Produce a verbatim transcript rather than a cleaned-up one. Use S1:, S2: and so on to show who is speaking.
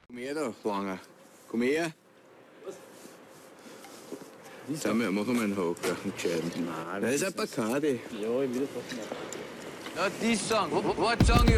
S1: Kom her da, Wanger. Kom her. Sammen må man hugge den chatten.
S2: Nej,
S1: Det er så Bacardi.
S2: Jo, jeg vil det.
S1: Not this song. What, what song you